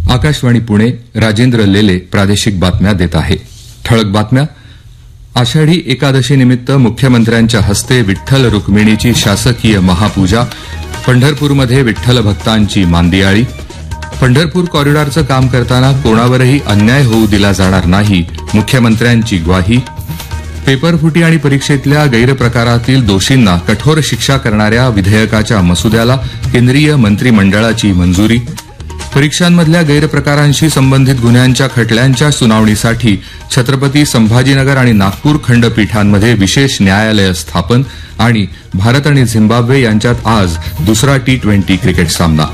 आकाशवाणी पुणे. राजेंद्र लेले प्रादेशिक बातम्या देत आहे. ठळक बातम्या. आषाढी एकादशी निमित्त मुख्यमंत्र्यांच्या हस्ते विठ्ठल रुक्मिणीची शासकीय महापूजा. पंढरपूरमध्ये विठ्ठल भक्तांची मांदियाळी. पंढरपूर कॉरिडॉरचं काम करताना कोणावरही अन्याय होऊ दिला जाणार नाही, मुख्यमंत्र्यांची ग्वाही. पेपरफुटी आणि परीक्षेतल्या गैरप्रकारातील दोषींना कठोर शिक्षा करणाऱ्या विधेयकाच्या मसुद्याला केंद्रीय मंत्रिमंडळाची मंजुरी. परीक्षांमधल्या गैरप्रकारांशी संबंधित गुन्ह्यांच्या खटल्यांच्या सुनावणीसाठी छत्रपती संभाजीनगर आणि नागपूर खंडपीठांमध्ये विशेष न्यायालय स्थापन. आणि भारत आणि झिम्बाब्वे यांच्यात आज दुसरा T20 क्रिकेट सामना.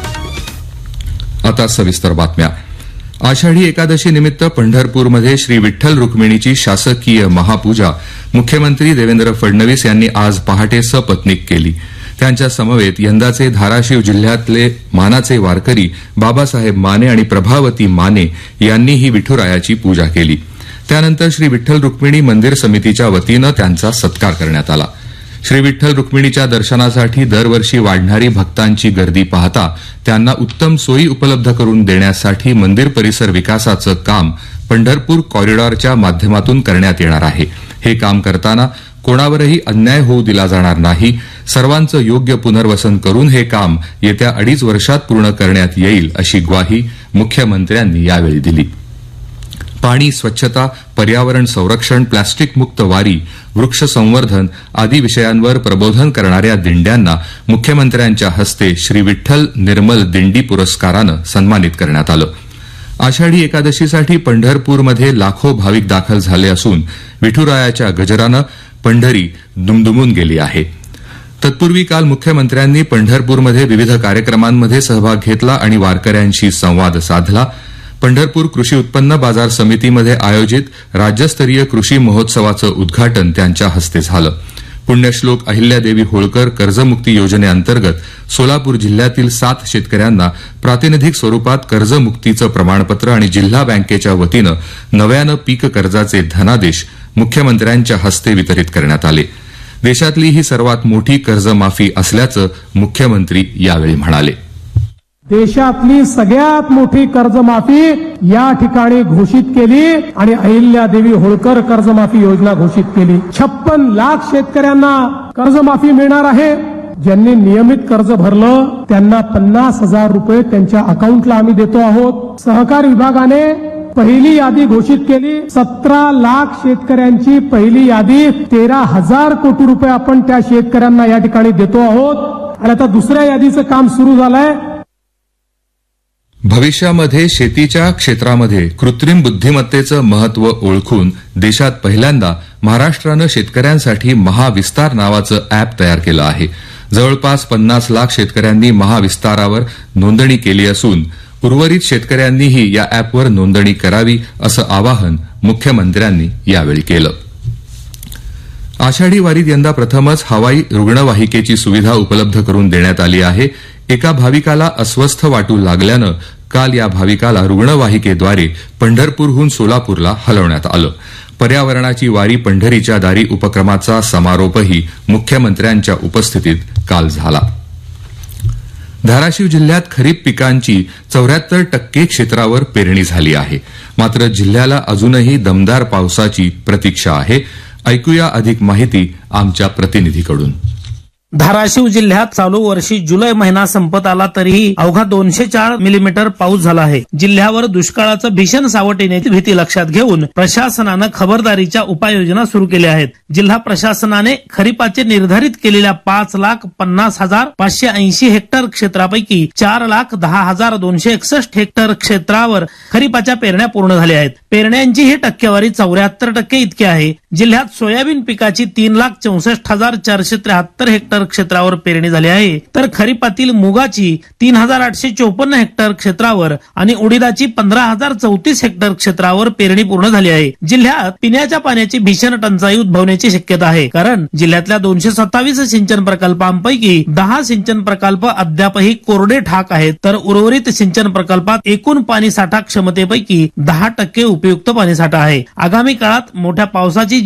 आता सविस्तर बातम्या. आषाढी एकादशी निमित्त पंढरपूरमध्ये श्री विठ्ठल रुक्मिणीची शासकीय महापूजा मुख्यमंत्री देवेंद्र फडणवीस यांनी आज पहाटे सपत्नीक केली. त्यांच्या समवेत यंदाचे धाराशिव जिल्ह्यातले मानाचे वारकरी बाबासाहेब माने आणि प्रभावती माने यांनीही विठुरायाची पूजा केली. त्यानंतर श्री विठ्ठल रुक्मिणी मंदिर समितीच्या वतीनं त्यांचा सत्कार करण्यात आला. श्री विठ्ठल रुक्मिणीच्या दर्शनासाठी दरवर्षी वाढणारी भक्तांची गर्दी पाहता त्यांना उत्तम सोयी उपलब्ध करून देण्यासाठी मंदिर परिसर विकासाचं काम पंढरपूर कॉरिडॉरच्या माध्यमातून करण्यात येणार आहे. हे काम करताना कोणावरही अन्याय होऊ दिला जाणार नाही. सर्वांचं योग्य पुनर्वसन करून हे काम येत्या 2.5 वर्षात पूर्ण करण्यात येईल, अशी ग्वाही मुख्यमंत्र्यांनी यावेळी दिली. पाणी, स्वच्छता, पर्यावरण संरक्षण, प्लॅस्टिक मुक्त वारी, वृक्ष संवर्धन आदी विषयांवर प्रबोधन करणाऱ्या दिंड्यांना मुख्यमंत्र्यांच्या हस्ते श्री विठ्ठल निर्मल दिंडी पुरस्कारानं सन्मानित करण्यात आलं. आषाढी एकादशीसाठी पंढरपूरमध्ये लाखो भाविक दाखल झाले असून विठुरायाच्या गजरानं पंढरी दुमदुमून गेली आहे. तत्पूर्वी काल मुख्यमंत्र्यांनी पंढरपूरमध्ये विविध कार्यक्रमांमध्ये सहभाग घेतला आणि वारकऱ्यांशी संवाद साधला. पंढरपूर कृषी उत्पन्न बाजार समितीमध्ये आयोजित राज्यस्तरीय कृषी महोत्सवाचं उद्घाटन त्यांच्या हस्ते झालं. पुण्यश्लोक अहिल्यादेवी होळकर कर्जमुक्ती योजनेअंतर्गत सोलापूर जिल्ह्यातील 7 शेतकऱ्यांना प्रातिनिधिक स्वरूपात कर्जमुक्तीचं प्रमाणपत्र आणि जिल्हा बँकेच्या वतीनं नव्यानं पीक कर्जाचे धनादेश मुख्यमंत्र्यांच्या हस्ते वितरित करण्यात आले. देशातली ही सर्वात मोठी कर्जमाफी असल्याचं मुख्यमंत्री यावेळी म्हणाले. देशातली सगळ्यात मोठी कर्जमाफी या ठिकाणी घोषित केली आणि अहिल्यादेवी होळकर कर्जमाफी योजना घोषित केली. 56 लाख शेतकऱ्यांना कर्जमाफी मिळणार आहे. ज्यांनी नियमित कर्ज भरलं त्यांना 50,000 रुपये त्यांच्या अकाउंटला आम्ही देतो आहोत. सहकार विभागाने पहिली यादी घोषित केली. 17 लाख शेतकऱ्यांची पहिली यादी 13,000 कोटी रुपये आपण त्या शेतकऱ्यांना या ठिकाणी देतो आहोत. आणि आता दुसऱ्या यादीचं काम सुरू झालंय. भविष्यामध्ये शेतीच्या क्षेत्रामध्ये कृत्रिम बुद्धिमत्तेचं महत्व ओळखून देशात पहिल्यांदा महाराष्ट्रानं शेतकऱ्यांसाठी महाविस्तार नावाचं अॅप तयार केलं आहे. जवळपास 50 लाख शेतकऱ्यांनी महाविस्तारावर नोंदणी केली असून उर्वरित शेतकऱ्यांनीही या अॅपवर नोंदणी करावी, असं आवाहन मुख्यमंत्र्यांनी यावेळी केलं. आषाढी वारीत यंदा प्रथमच हवाई रुग्णवाहिकेची सुविधा उपलब्ध करून देण्यात आली आहे. एका भाविकाला अस्वस्थ वाटू लागल्यानं काल या भाविकाला रुग्णवाहिकेद्वारे पंढरपूरहून सोलापूरला हलवण्यात आलं. पर्यावरणाची वारी पंढरीच्या दारी उपक्रमाचा समारोपही मुख्यमंत्र्यांच्या उपस्थितीत काल झाला. धाराशिव जिल्ह्यात खरीप पिकांची 74% क्षेत्रावर पेरणी झाली आहे. मात्र जिल्ह्याला अजूनही दमदार पावसाची प्रतीक्षा आहे. ऐकूया अधिक माहिती आमच्या प्रतिनिधीकडून. धाराशिव जिल्ह्यात चालू वर्षी जुलै महिना संपत आला तरीही अवघा 204 मिलीमीटर पाऊस झाला आहे. जिल्ह्यावर दुष्काळाचं भीषण सावट येण्याची भीती लक्षात घेऊन प्रशासनानं खबरदारीच्या उपाययोजना सुरू केल्या आहेत. जिल्हा प्रशासनाने खरीपाचे निर्धारित केलेल्या 5,50,580 हेक्टर क्षेत्रापैकी 4,10,261 हेक्टर क्षेत्रावर खरीपाच्या पेरण्या पूर्ण झाल्या आहेत. पेरण्यांची ही टक्केवारी 74% इतकी आहे. जिल्ह्यात सोयाबीन पिकाची 3,64,473 हेक्टर क्षेत्रावर पेरणी झाली आहे. तर खरीपातील मुगाची 3,854 हेक्टर क्षेत्रावर आणि उडीदाची 15,034 हेक्टर क्षेत्रावर पेरणी पूर्ण झाली आहे. जिल्ह्यात पिण्याच्या पाण्याची भीषण टंचाई उद्भवण्याची शक्यता आहे. कारण जिल्ह्यातल्या 227 सिंचन प्रकल्पांपैकी 10 सिंचन प्रकल्प अद्यापही कोरडे ठाक आहेत. तर उर्वरित सिंचन प्रकल्पात एकूण पाणी साठा क्षमतेपैकी 10% उपयुक्त पाणीसाठा आहे. आगामी काळात मोठ्या पावसाची